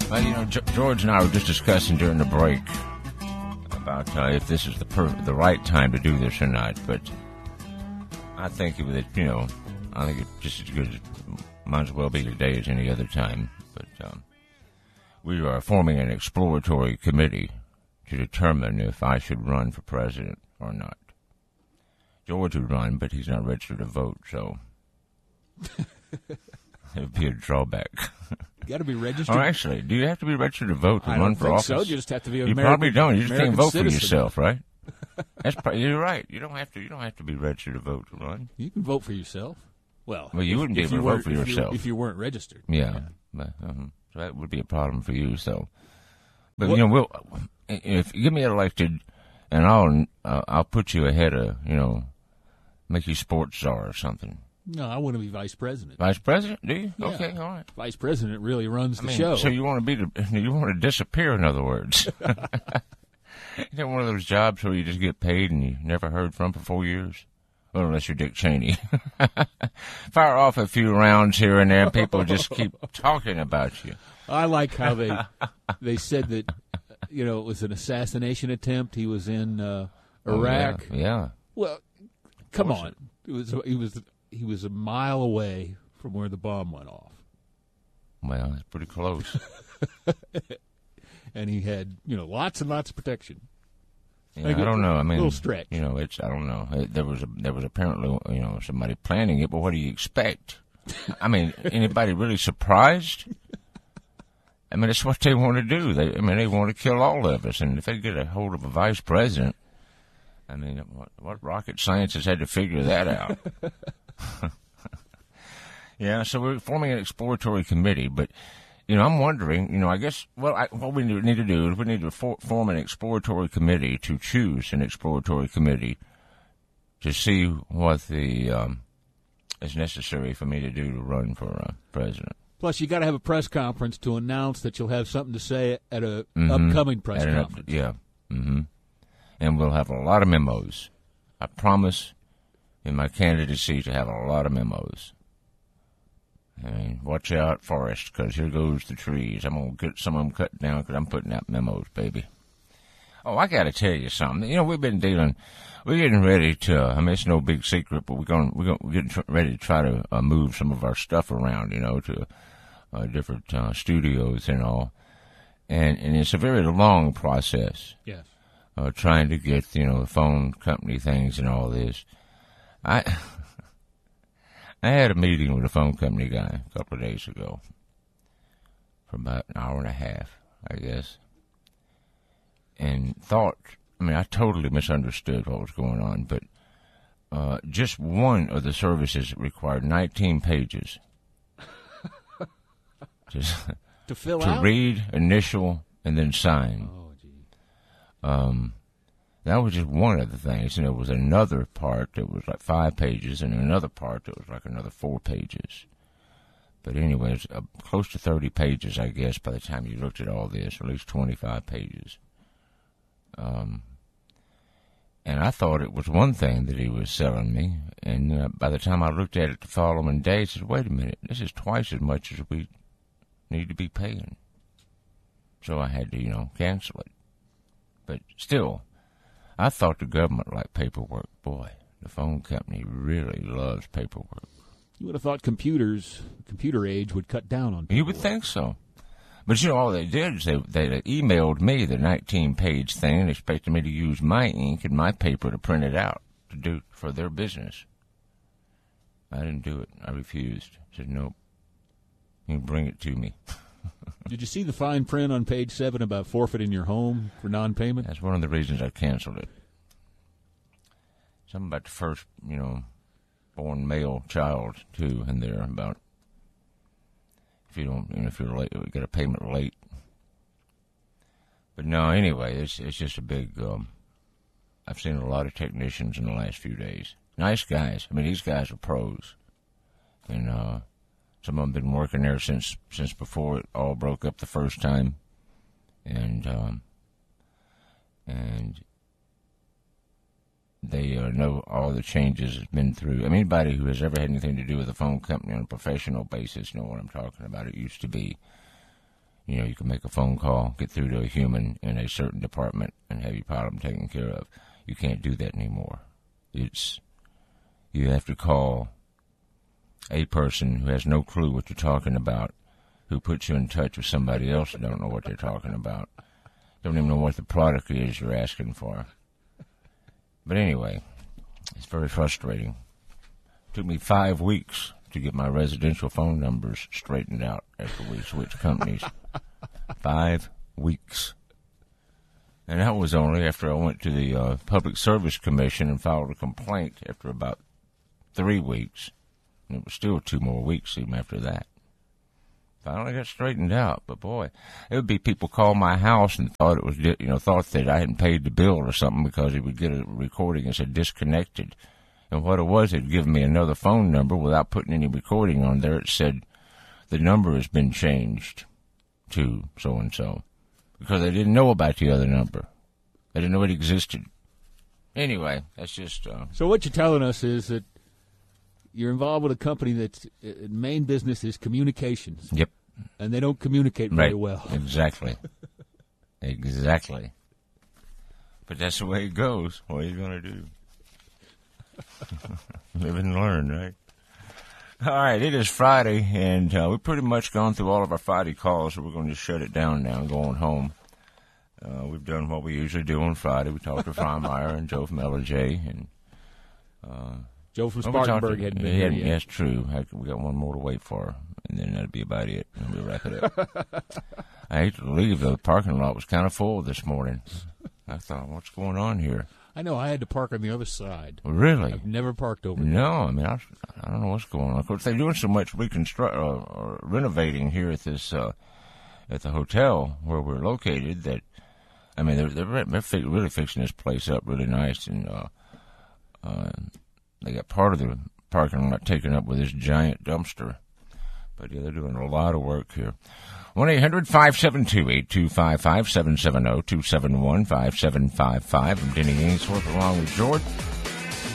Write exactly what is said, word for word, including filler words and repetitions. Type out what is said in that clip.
Well, you know, George and I were just discussing during the break about uh, if this is the per- the right time to do this or not. But I think it, you know, I think it's just as good. As, might as well be today as any other time. But um, we are forming an exploratory committee to determine if I should run for president or not. George would run, but he's not registered to vote, so it would be a drawback. You got to be registered. Or actually, do you have to be registered to vote to I run don't for think office? So. You just have to be. An you American, probably don't. You just American can't vote citizen. for yourself, right? That's probably, you're right. You don't have to. You don't have to be registered to vote to run. You can vote for yourself. Well, well, you if, wouldn't be if able you to vote for if yourself you, if you weren't registered. Yeah, yeah. But, um, so that would be a problem for you. So, but what? you know, we'll if you get me elected, and I'll uh, I'll put you ahead of you know, make you sports czar or something. No, I want to be vice president. Vice president? Do you? Yeah. Okay, all right. Vice president really runs the I mean, show. So you want to be the, you want to disappear? In other words, you know, one of those jobs where you just get paid and you never heard from for four years. Well, unless you're Dick Cheney. Fire off a few rounds here and there. People just keep talking about you. I like how they they said that, you know, it was an assassination attempt. He was in uh, Iraq. Oh, yeah. yeah. Well, come on. It? it was he was he was a mile away from where the bomb went off. Well, it's pretty close. And he had, you know, lots and lots of protection. Yeah, I don't know. I mean, a little stretch. You know, it's I don't know. It, there was a, there was apparently you know somebody planning it, but what do you expect? I mean, anybody really surprised? I mean, it's what they want to do. They, I mean, they want to kill all of us, and if they get a hold of a vice president, I mean, what, what rocket science has had to figure that out? Yeah, so we're forming an exploratory committee, but. You know, I'm wondering, you know, I guess, well, I, what we need to do is we need to for, form an exploratory committee to choose an exploratory committee to see what the um, is necessary for me to do to run for uh, president. Plus, you got to have a press conference to announce that you'll have something to say at a mm-hmm. upcoming press at conference. Up, yeah. Mm-hmm. And we'll have a lot of memos. I promise in my candidacy to have a lot of memos. I mean, watch out, Forrest, because here goes the trees. I'm going to get some of them cut down because I'm putting out memos, baby. Oh, I got to tell you something. You know, we've been dealing, we're getting ready to, uh, I mean, it's no big secret, but we're going, we're going, we're getting tr- ready to try to uh, move some of our stuff around, you know, to uh, different uh, studios and all. And, and it's a very long process. Yes. Uh, trying to get, you know, the phone company things and all this. I... I had a meeting with a phone company guy a couple of days ago for about an hour and a half, I guess, and thought, I mean, I totally misunderstood what was going on, but uh, just one of the services required nineteen pages just to fill to out? read, initial, and then sign. Oh, gee. Um, That was just one of the things, and there was another part that was like five pages, and another part that was like another four pages. But anyways, uh, close to thirty pages, I guess, by the time you looked at all this, or at least twenty-five pages. Um, and I thought it was one thing that he was selling me, and uh, by the time I looked at it the following day, I said, wait a minute, this is twice as much as we need to be paying. So I had to, you know, cancel it. But still... I thought the government liked paperwork. Boy, the phone company really loves paperwork. You would have thought computers, computer age, would cut down on paperwork. You would think so. But, you know, all they did is they, they emailed me the nineteen-page thing and expected me to use my ink and my paper to print it out to do for their business. I didn't do it. I refused. I said, nope. You bring it to me. Did you see the fine print on page seven about forfeiting your home for non-payment? That's one of the reasons I canceled it. Something about the first, you know, born male child, too, in there about if you don't, you know, if you're late, you get a payment late. But no, anyway, it's it's just a big, um, I've seen a lot of technicians in the last few days. Nice guys. I mean, these guys are pros. And, uh, some of them have been working there since since before it all broke up the first time, and um, and they uh, know all the changes it's been through. I mean, anybody who has ever had anything to do with a phone company on a professional basis know what I'm talking about. It used to be, you know, you can make a phone call, get through to a human in a certain department, and have your problem taken care of. You can't do that anymore. It's, you have to call a person who has no clue what you're talking about, who puts you in touch with somebody else who don't know what they're talking about. Don't even know what the product is you're asking for. But anyway, it's very frustrating. It took me five weeks to get my residential phone numbers straightened out after we switched companies. Five weeks. And that was only after I went to the uh, Public Service Commission and filed a complaint after about three weeks. And it was still two more weeks even after that. Finally got straightened out, but boy, it would be people call my house and thought it was, you know, thought that I hadn't paid the bill or something because he would get a recording and said disconnected. And what it was, it'd give me another phone number without putting any recording on there. It said the number has been changed to so and so because they didn't know about the other number. They didn't know it existed. Anyway, that's just. Uh, so what you're telling us is that you're involved with a company that's uh, main business is communications. Yep. And they don't communicate very right. well. Exactly. Exactly. But that's the way it goes. What are you going to do? Live and learn, right? All right, it is Friday, and uh, we've pretty much gone through all of our Friday calls, so we're going to shut it down now and go on home. Uh, we've done what we usually do on Friday. We talked to Freimeyer and Joe from L and J, and uh, Joe from Spartanburg hadn't been here yet. That's true. We got one more to wait for, and then that'll be about it. And we'll wrap it up. I hate to leave. The parking lot was kind of full this morning. I thought, what's going on here? I know. I had to park on the other side. Really? I've never parked over there. No, I mean, I, I don't know what's going on. Of course, they're doing so much reconstruct uh, or renovating here at this uh, at the hotel where we're located that, I mean, they're they're, they're fi- really fixing this place up really nice, and uh, uh, they got part of the parking lot taken up with this giant dumpster. But yeah, they're doing a lot of work here. one eight hundred five seven two eight two five five, seven seven zero two seven one five seven five five. I'm Denny Ainsworth along with George.